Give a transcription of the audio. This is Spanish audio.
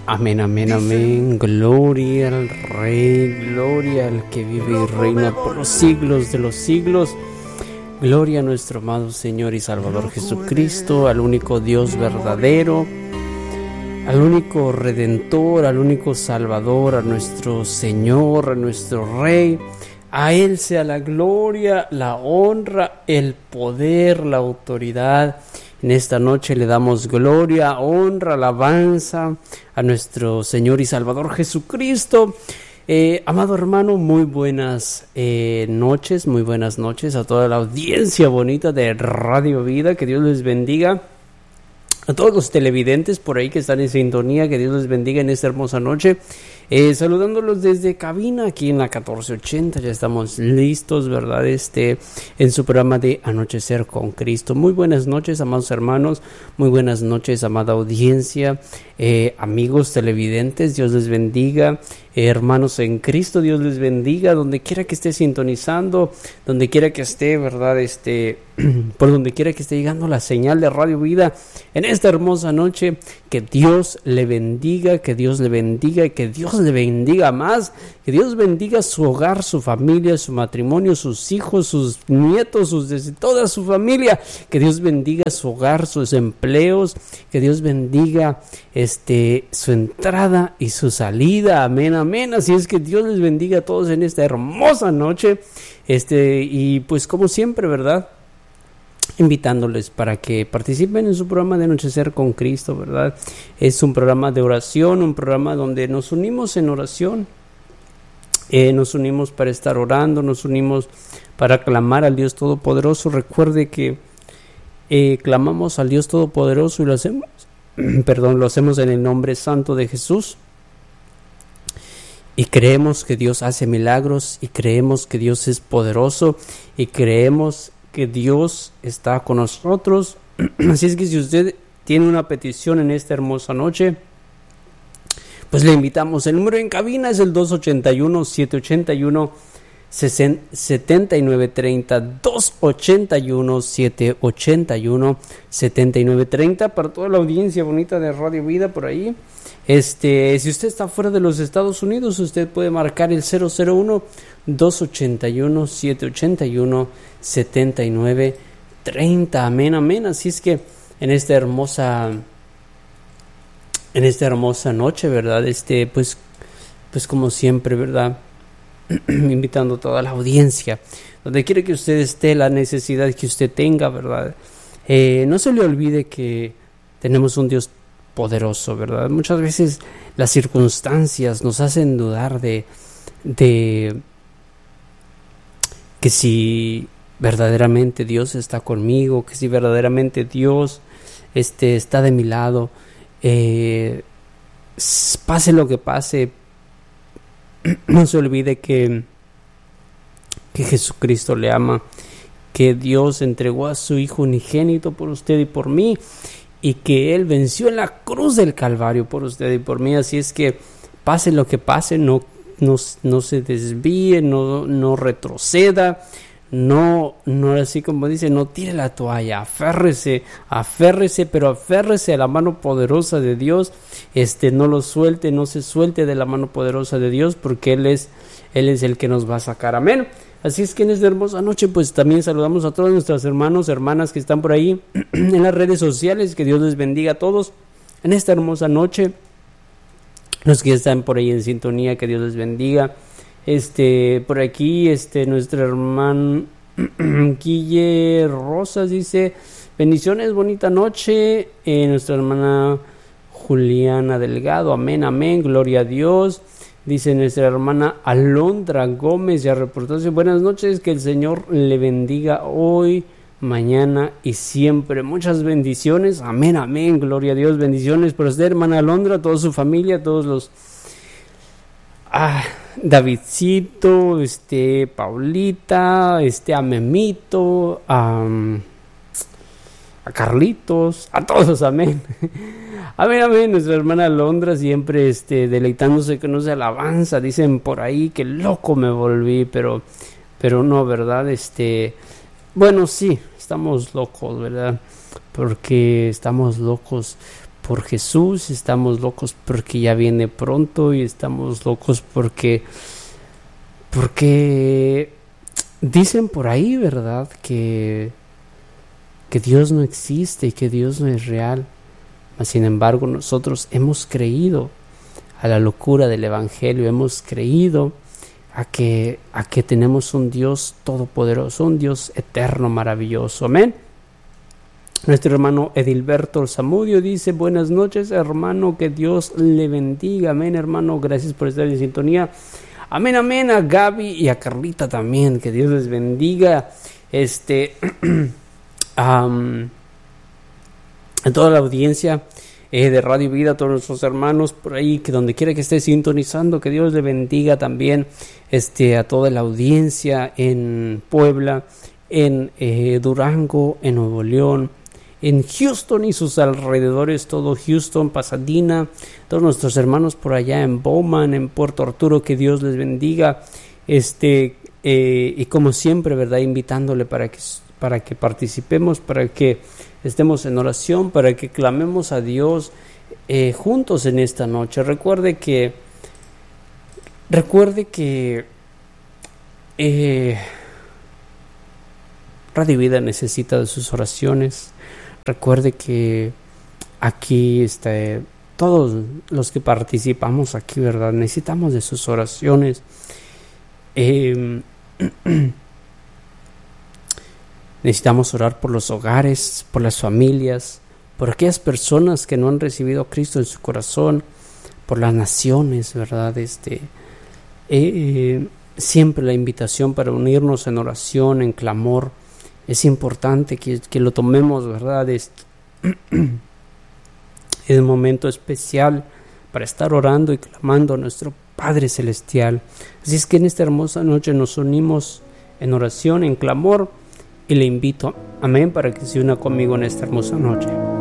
Amén, amén, amén. Gloria al Rey, gloria al que vive y reina por los siglos de los siglos. Gloria a nuestro amado Señor y Salvador Jesucristo, al único Dios verdadero, al único Redentor, al único Salvador, a nuestro Señor, a nuestro Rey. A Él sea la gloria, la honra, el poder, la autoridad. En esta noche le damos gloria, honra, alabanza a nuestro Señor y Salvador Jesucristo. Amado hermano, muy buenas noches a toda la audiencia bonita de Radio Vida. Que Dios les bendiga. A todos los televidentes por ahí que están en sintonía, que Dios les bendiga en esta hermosa noche. Saludándolos desde cabina aquí en la 1480, ya estamos listos, ¿verdad? En su programa de Anochecer con Cristo. Muy buenas noches, amados hermanos, muy buenas noches, amada audiencia, amigos televidentes, Dios les bendiga. Hermanos en Cristo, Dios les bendiga, donde quiera que esté sintonizando, donde quiera que esté, ¿verdad? Por donde quiera que esté llegando la señal de Radio Vida en esta hermosa noche. Que Dios le bendiga, que Dios le bendiga y que Dios le bendiga más. Que Dios bendiga su hogar, su familia, su matrimonio, sus hijos, sus nietos, toda su familia. Que Dios bendiga su hogar, sus empleos. Que Dios bendiga su entrada y su salida. Amén, amén. Así es que Dios les bendiga a todos en esta hermosa noche. Y pues como siempre, ¿verdad? Invitándoles para que participen en su programa de Anochecer con Cristo, ¿verdad? Es un programa de oración, un programa donde nos unimos en oración. Nos unimos para estar orando, nos unimos para clamar al Dios Todopoderoso. Recuerde que clamamos al Dios Todopoderoso y lo hacemos en el nombre santo de Jesús. Y creemos que Dios hace milagros, y creemos que Dios es poderoso, y creemos que Dios está con nosotros. Así es que si usted tiene una petición en esta hermosa noche, pues le invitamos. El número en cabina es el 281-781-7930, 281-781-7930, para toda la audiencia bonita de Radio Vida por ahí. Si usted está fuera de los Estados Unidos, usted puede marcar el 001-281-781-7930. Amén, amén. Así es que en esta hermosa noche, ¿verdad? Pues como siempre, ¿verdad? Invitando a toda la audiencia, donde quiera que usted esté, la necesidad que usted tenga, ¿verdad? No se le olvide que tenemos un Dios poderoso, ¿verdad? Muchas veces las circunstancias nos hacen dudar de que si verdaderamente Dios está conmigo, que si verdaderamente Dios está de mi lado. Pase lo que pase, no se olvide que Jesucristo le ama, que Dios entregó a su Hijo unigénito por usted y por mí, y que Él venció en la cruz del Calvario por usted y por mí. Así es que pase lo que pase, no se desvíe, no retroceda, no así como dice, no tire la toalla, aférrese, pero aférrese a la mano poderosa de Dios. No lo suelte, no se suelte de la mano poderosa de Dios, porque Él es el que nos va a sacar. Amén. Así es que en esta hermosa noche, pues también saludamos a todos nuestros hermanos, hermanas que están por ahí en las redes sociales. Que Dios les bendiga a todos en esta hermosa noche. Los que están por ahí en sintonía, que Dios les bendiga. Por aquí, nuestra hermana Guille Rosas dice: bendiciones, bonita noche. Nuestra hermana Juliana Delgado, amén, amén, gloria a Dios. Dice nuestra hermana Alondra Gómez, ya reportóse: buenas noches, que el Señor le bendiga hoy, mañana y siempre. Muchas bendiciones, amén, amén, gloria a Dios. Bendiciones por usted, hermana Alondra, toda su familia, todos los Davidcito, Paulita, a Memito, a Carlitos, a todos, amén. Amén, amén. Nuestra hermana Alondra siempre deleitándose con esa alabanza. Dicen por ahí que loco me volví, pero no, ¿verdad? Bueno, sí, estamos locos, ¿verdad? Porque estamos locos por Jesús, estamos locos porque ya viene pronto, y estamos locos porque dicen por ahí, ¿verdad?, que Dios no existe y que Dios no es real. Mas sin embargo, nosotros hemos creído a la locura del Evangelio, hemos creído a que tenemos un Dios todopoderoso, un Dios eterno, maravilloso. Amén. Nuestro hermano Edilberto Zamudio dice: buenas noches, hermano, que Dios le bendiga. Amén, hermano, gracias por estar en sintonía. Amén, amén. A Gaby y a Carlita también, que Dios les bendiga. A toda la audiencia de Radio Vida, a todos nuestros hermanos por ahí, que donde quiera que esté sintonizando, que Dios le bendiga también a toda la audiencia en Puebla, en Durango, en Nuevo León, en Houston y sus alrededores, todo Houston, Pasadena, todos nuestros hermanos por allá en Bowman, en Puerto Arturo, que Dios les bendiga, y como siempre, ¿verdad?, invitándole para que participemos, para que estemos en oración, para que clamemos a Dios juntos en esta noche. Recuerde que Radio Vida necesita de sus oraciones. Recuerde que aquí todos los que participamos aquí, ¿verdad?, necesitamos de sus oraciones. Necesitamos orar por los hogares, por las familias, por aquellas personas que no han recibido a Cristo en su corazón, por las naciones, ¿verdad? Siempre la invitación para unirnos en oración, en clamor. Es importante que lo tomemos, ¿verdad? Es un momento especial para estar orando y clamando a nuestro Padre Celestial. Así es que en esta hermosa noche nos unimos en oración, en clamor, y le invito, amén, para que se una conmigo en esta hermosa noche.